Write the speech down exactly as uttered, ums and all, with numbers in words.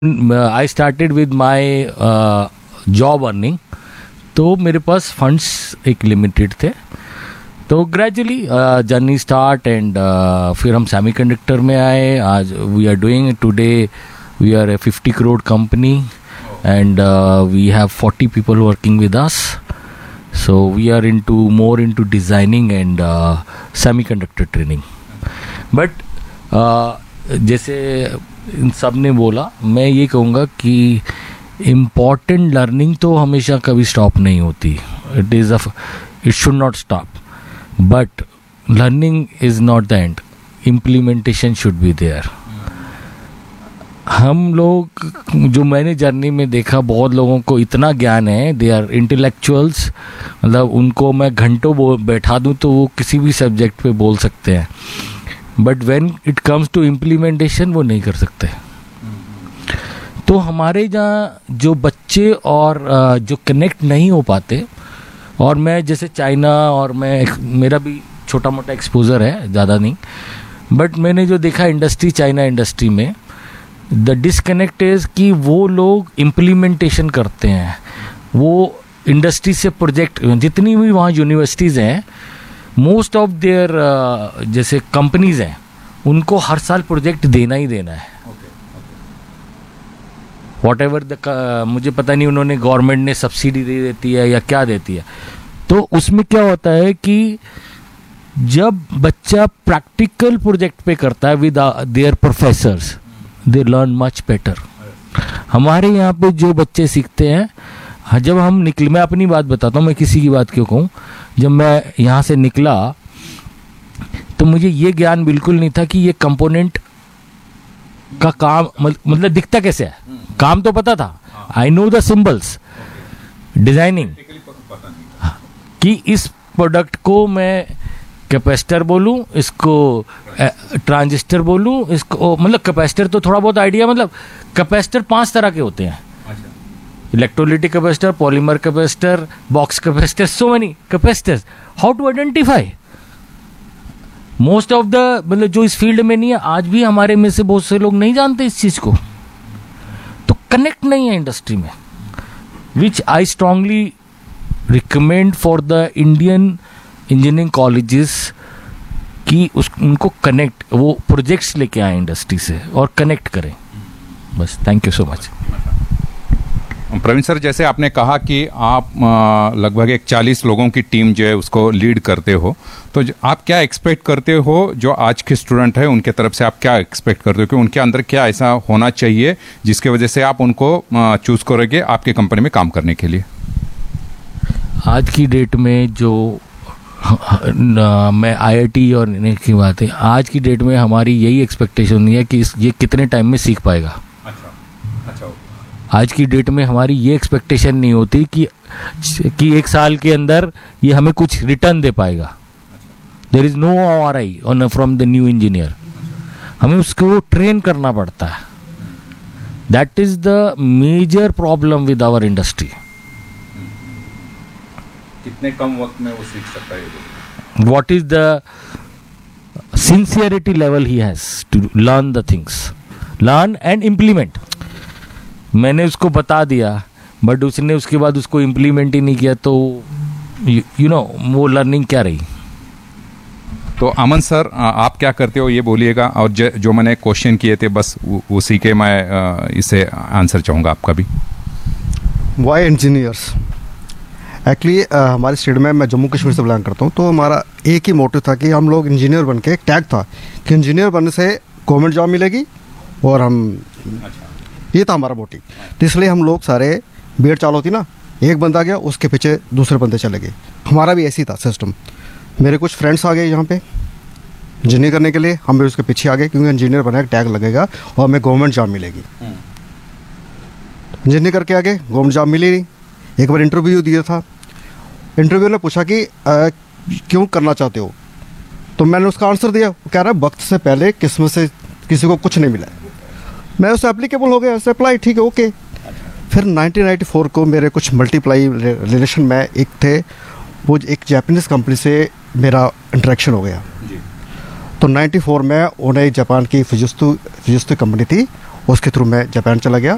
I started with my job earning, तो मेरे पास funds एक लिमिटेड थे, तो ग्रेजुअली जर्नी स्टार्ट एंड फिर हम सेमीकंडक्टर में आए. आज we are doing today, we R A fifty crore company and we have forty people working with us. So we are into more into designing and semiconductor training. But जैसे इन सब ने बोला, मैं ये कहूँगा कि इम्पॉर्टेंट लर्निंग तो हमेशा कभी स्टॉप नहीं होती. It is a it should not stop, but learning is not the end. Implementation should be there. हम लोग, जो मैंने जर्नी में देखा, बहुत लोगों को इतना ज्ञान है, दे आर इंटेलेक्चुअल्स, मतलब उनको मैं घंटों बैठा दूं तो वो किसी भी सब्जेक्ट पे बोल सकते हैं, but when it comes to implementation वो नहीं कर सकते. तो हमारे जहाँ जो बच्चे और जो कनेक्ट नहीं हो पाते, और मैं जैसे चाइना, और मैं मेरा भी छोटा मोटा एक्सपोजर है, ज़्यादा नहीं, बट मैंने जो देखा इंडस्ट्री, चाइना इंडस्ट्री में द डिसकनेक्ट इज़ कि वो लोग इम्प्लीमेंटेशन करते हैं. वो इंडस्ट्री से प्रोजेक्ट, जितनी भी वहाँ यूनिवर्सिटीज़ हैं, मोस्ट ऑफ देयर जैसे कंपनीज़ हैं, उनको हर साल प्रोजेक्ट देना ही देना है. वॉट एवर द, मुझे पता नहीं उन्होंने गवर्नमेंट ने सब्सिडी दे देती है या क्या देती है. तो उसमें क्या होता है कि जब बच्चा प्रैक्टिकल प्रोजेक्ट पे करता है with their professors, they learn much better. हमारे यहाँ पे जो बच्चे सीखते हैं, जब हम निकले, मैं अपनी बात बताता हूँ, मैं किसी की बात क्यों कहूँ, जब मैं यहाँ से निकला तो मुझे ये ज्ञान बिल्कुल नहीं था कि ये कंपोनेंट का काम मतलब दिखता कैसे है. काम तो पता था, I know the symbols, designing, कि इस प्रोडक्ट को मैं कैपेसिटर बोलूं, इसको ट्रांजिस्टर बोलूं, इसको, मतलब कैपेसिटर तो थोड़ा बहुत आइडिया, मतलब कैपेसिटर पांच तरह के होते हैं. Electrolytic capacitor, polymer capacitor, box capacitor, so many capacitors. How to identify? Most of the, मतलब जो इस फील्ड में नहीं है, आज भी हमारे में से बहुत से लोग नहीं जानते इस चीज को. तो कनेक्ट नहीं है इंडस्ट्री में, विच I strongly recommend for the Indian engineering colleges कि उस उनको कनेक्ट, वो प्रोजेक्ट्स लेके आए इंडस्ट्री से और कनेक्ट करें. बस, thank you so much. Praveen sir, जैसे आपने कहा कि आप लगभग एक चालीस लोगों की टीम जो है उसको लीड करते हो, तो आप क्या एक्सपेक्ट करते हो जो आज के स्टूडेंट है उनके तरफ से, आप क्या एक्सपेक्ट करते हो कि उनके अंदर क्या ऐसा होना चाहिए जिसके वजह से आप उनको चूज करोगे आपके कंपनी में काम करने के लिए? आज की डेट में जो मैं आईआईटी और इन्हें की बात है, आज की डेट में हमारी यही एक्सपेक्टेशन नहीं है कि इस ये कितने टाइम में सीख पाएगा. अच्छा, अच्छा. आज की डेट में हमारी ये एक्सपेक्टेशन नहीं होती कि कि एक साल के अंदर ये हमें कुछ रिटर्न दे पाएगा. There is no are I on from the new engineer. हमें उसको ट्रेन करना पड़ता है. That is the major problem with our industry. कितने कम वक्त में वो सीख सकता है? What is the sincerity level he has to learn the things, learn and implement. मैंने उसको बता दिया, बट उसने उसके बाद उसको इम्प्लीमेंट ही नहीं किया, तो यू नो वो लर्निंग क्या रही. तो अमन सर, आप क्या करते हो ये बोलिएगा, और जो मैंने क्वेश्चन किए थे बस उसी के मैं इसे आंसर चाहूँगा आपका भी. Y engineers? एक्चुअली हमारे स्टेट में, मैं जम्मू कश्मीर से बिलोंग करता हूँ, तो हमारा एक ही मोटिव था कि हम लोग इंजीनियर बन के, एक टैग था कि इंजीनियर बनने से गवर्नमेंट जॉब मिलेगी, और हम, ये था हमारा मोटिव. तो इसलिए हम लोग सारे, भीड़ चाल होती ना, एक बंदा गया उसके पीछे दूसरे बंदे चले गए. हमारा भी ऐसी था सिस्टम. मेरे कुछ फ्रेंड्स आ गए यहाँ पे इंजीनियर करने के लिए, हम भी उसके पीछे आ गए, क्योंकि इंजीनियर बना टैग लगेगा और हमें गवर्नमेंट जॉब मिलेगी. इंजीनियर करके आगे गवर्नमेंट जॉब मिली नहीं. एक बार इंटरव्यू दिया था, इंटरव्यू ने पूछा कि आ, क्यों करना चाहते हो, तो मैंने उसका आंसर दिया. वो कह रहा है वक्त से पहले किस्मत से किसी को कुछ नहीं मिला. मैं उससे एप्लीकेबल हो गया, उससे अप्लाई, ठीक है, ओके. फिर नाइनटीन नाइंटी फोर को मेरे कुछ मल्टीप्लाई रिलेशन में एक थे, वो एक जापानीज़ कंपनी से मेरा इंटरेक्शन हो गया. तो नाइंटी फोर में उन्हें जापान की फुजित्सु फुजित्सु कंपनी थी, उसके थ्रू मैं जापान चला गया.